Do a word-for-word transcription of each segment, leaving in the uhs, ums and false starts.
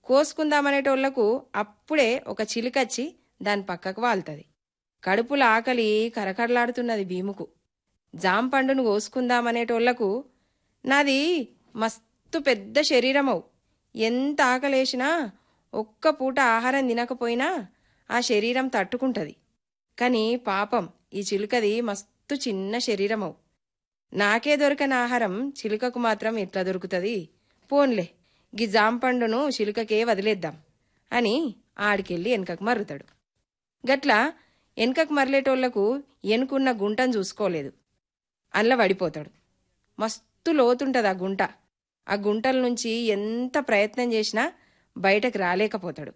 కోసుకుందామనేటోళ్లకు అప్పుడే ఒక చిలుకచ్చి దాని పక్కకు వాల్తది. కడుపుల ఆకలి కరకరలాడుతున్నది భీముకు. జాంపండును కోసుకుందామనేటోళ్లకు నాది మస్తు పెద్ద శరీరమవు, ఎంత ఆకలేసినా ఒక్క పూట ఆహారం తినకపోయినా ఆ శరీరం తట్టుకుంటది. కాని పాపం ఈ చిలుకది మస్తు చిన్న శరీరమవు. నాకే దొరకని ఆహారం చిలుకకు మాత్రం ఎట్లా దొరుకుతుంది? పోన్లే, గీ జాంపండును చిలుకకే వదిలేద్దాం అని ఆడికెళ్ళి వెనకకు మర్రుతాడు. గట్లా వెనకకు మరలేటోళ్లకు ఎనుకున్న గుంటను చూసుకోలేదు, అల్ల పడిపోతాడు. మస్తు లోతుంటది ఆ గుంట. ఆ గుంటల నుంచి ఎంత ప్రయత్నం చేసినా బయటకు రాలేకపోతాడు.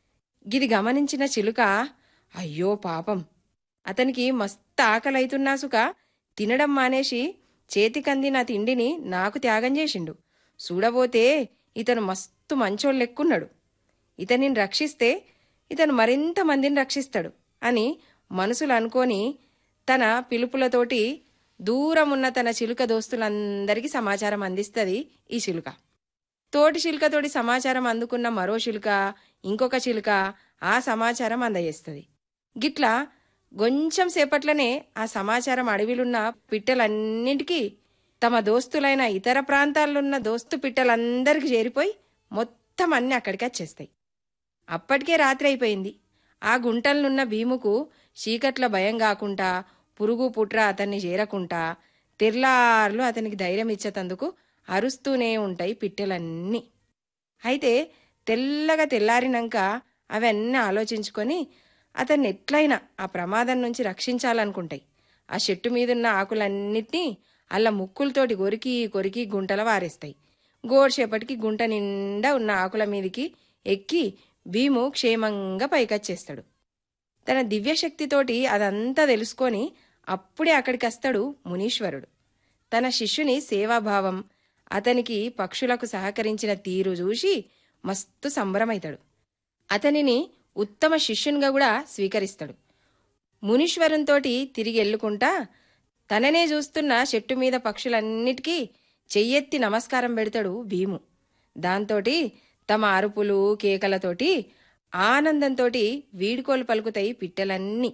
గిది గమనించిన చిలుక, అయ్యో పాపం, అతనికి మస్తు ఆకలైతున్నా సుక తినడం మానేసి చేతికందిన తిండిని నాకు త్యాగం చేసిండు. చూడబోతే ఇతను మస్తు మంచోళ్ళెక్కున్నాడు. ఇతనిని రక్షిస్తే ఇతను మరింత మందిని రక్షిస్తాడు అని మనసులు అనుకొని తన పిలుపులతోటి దూరమున్న తన చిలుక దోస్తులందరికీ సమాచారం అందిస్తుంది ఈ చిలుక. తోటి చిలుకతోటి సమాచారం అందుకున్న మరో చిలుక, ఇంకొక చిలుక ఆ సమాచారం అందజేస్తుంది. గిట్లా కొంచెం సేపట్లనే ఆ సమాచారం అడవిలున్న పిట్టలన్నింటికీ తమ దోస్తులైన ఇతర ప్రాంతాల్లోన్న దోస్తు పిట్టలందరికీ చేరిపోయి మొత్తం అన్ని అక్కడికి వచ్చేస్తాయి. అప్పటికే రాత్రి అయిపోయింది. ఆ గుంటలనున్న భీముకు చీకట్ల భయం కాకుండా, పురుగు పుట్ర అతన్ని చేరకుండా తెల్లార్లు అతనికి ధైర్యం ఇచ్చేతందుకు అరుస్తూనే ఉంటాయి పిట్టెలన్నీ. అయితే తెల్లగా తెల్లారినాక అవన్నీ ఆలోచించుకొని అతన్ని ఎట్లయినా ఆ ప్రమాదం నుంచి రక్షించాలనుకుంటాయి. ఆ చెట్టు మీదున్న ఆకులన్నిటినీ అల్ల ముక్కులతోటి కొరికి కొరికి గుంటల వారేస్తాయి. గోడ్సేపటికి గుంట నిండా ఉన్న ఆకుల మీదికి ఎక్కి భీము క్షేమంగా పైకొచ్చేస్తాడు. తన దివ్యశక్తితోటి అదంతా తెలుసుకొని అప్పుడే అక్కడికి వస్తాడు మునీశ్వరుడు. తన శిష్యుని సేవాభావం, అతనికి పక్షులకు సహకరించిన తీరు చూసి మస్తు సంబరమైతాడు. అతనిని ఉత్తమ శిష్యునిగా కూడా స్వీకరిస్తాడు. మునీశ్వరునితోటి తిరిగి ఎల్లుకుంటా తననే చూస్తున్న చెట్టు మీద పక్షులన్నిటికీ చెయ్యెత్తి నమస్కారం పెడతాడు భీము. దాంతోటి తమ అరుపులు కేకలతోటి ఆనందంతోటి వీడుకోలు పలుకుతాయి పిట్టలన్నీ.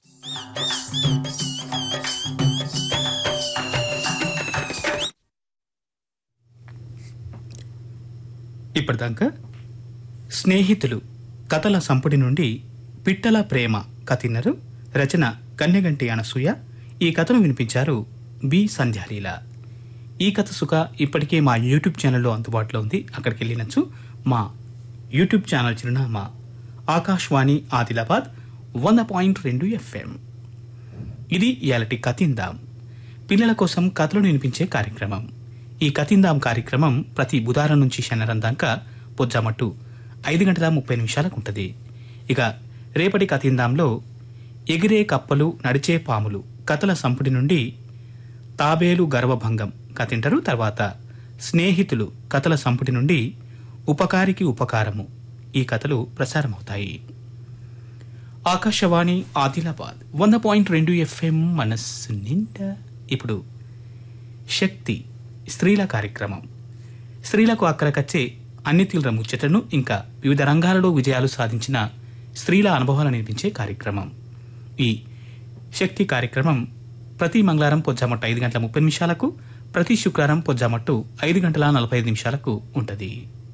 ఇప్పటిదాకా స్నేహితులు కథల సంపుటి నుండి పిట్టల ప్రేమ కథిన్నరు. రచన కన్నెగంటి అనసూయ. ఈ కథను వినిపించారు బి సంధ్యాలీల. ఈ కథ సుఖ ఇప్పటికే మా యూట్యూబ్ ఛానల్లో అందుబాటులో ఉంది, అక్కడికి వెళ్ళినచ్చు. మా యూట్యూబ్ ఛానల్ చిరునామా ఆకాశవాణి ఆదిలాబాద్ వంద పాయింట్ రెండు ఎఫ్ఎం. ఇది ఇయాలటి కథిందాం, పిల్లల కోసం కథలు వినిపించే కార్యక్రమం. ఈ కథిందాం కార్యక్రమం ప్రతి బుధవారం నుంచి శనివారం దాకా పొజ్జామట్టు ఐదు గంటల ముప్పై నిమిషాలకు ఉంటుంది. ఇక రేపటి కథిందాంలో ఎగిరే కప్పలు నడిచే పాములు కథల సంపుటి నుండి తాబేలు గర్వభంగం కథింటారు. తర్వాత స్నేహితులు కథల సంపుటి నుండి ఉపకారికి ఉపకారము ఈ కథలు ప్రసారమవుతాయి. ఆకాశవాణి ఆదిలాబాద్ వంద పాయింట్ రెండు ఎఫ్ఎం మనస్సు నిండా. ఇప్పుడు శక్తి స్త్రీల కార్యక్రమం. స్త్రీలకు అక్కరకచ్చే అన్ని తీవ్ర ముచ్చటను, ఇంకా వివిధ రంగాలలో విజయాలు సాధించిన స్త్రీల అనుభవాలను నిర్మించే కార్యక్రమం. ఈ శక్తి కార్యక్రమం ప్రతి మంగళవారం పొజ్జామట్టు ఐదు గంటల ముప్పై నిమిషాలకు, ప్రతి శుక్రవారం పొజ్జామట్టు ఐదు గంటల నలభై ఐదు నిమిషాలకు ఉంటుంది.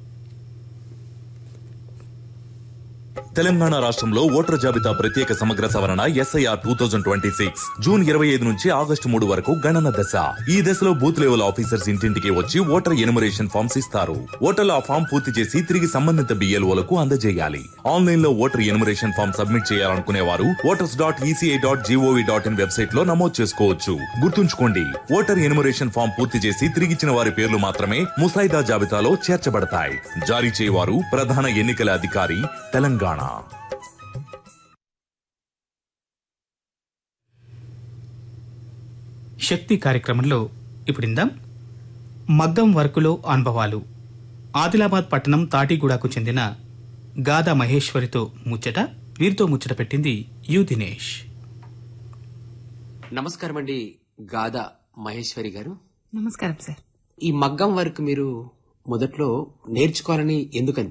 తెలంగాణ రాష్ట్రంలో ఓటర్ జాబితా ప్రత్యేక సమగ్ర సవరణ SIR two thousand twenty six June ఇరవై ఐదు నుంచి ఆగస్టు మూడు వరకు గణన దశ. ఈ దశలో బూత్ లెవెల్ ఆఫీసర్స్ ఇంటింటికి వచ్చి ఓటర్ ఎనుమరేషన్ ఫామ్స్ ఇస్తారు. ఓటర్లు ఆ ఫామ్ పూర్తి చేసి తిరిగి సంబంధిత బిఎల్ఓలకు అందజేయాలి. ఆన్లైన్ లో ఓటర్ ఎనుమరేషన్ ఫామ్ సబ్మిట్ చేయాలనుకునే వారు voters dot ECI dot GOV dot in website లో నమోదు చేసుకోవచ్చు. గుర్తుంచుకోండి, ఓటర్ ఎనుమరేషన్ ఫామ్ పూర్తి చేసి తిరిగిచ్చిన వారి పేర్లు మాత్రమే ముసాయిదా జాబితాలో చేర్చబడతాయి. జారీ చేయవారు ప్రధాన ఎన్నికల అధికారి తెలంగాణ. శక్తి కార్యక్రమంలో ఇప్పుడిందాం మగ్గం వర్కులో అనుభవాలు. ఆదిలాబాద్ పట్టణం తాటిగూడకు చెందిన గాదా మహేశ్వరితో ముచ్చట. వీరితో ముచ్చట పెట్టింది యు దినేష్. నమస్కారం అండి గాదా మహేశ్వరి గారు. నమస్కారం సార్. ఈ మగ్గం వర్క్ మీరు మొదట్లో నేర్చుకోవాలని ఎందుకు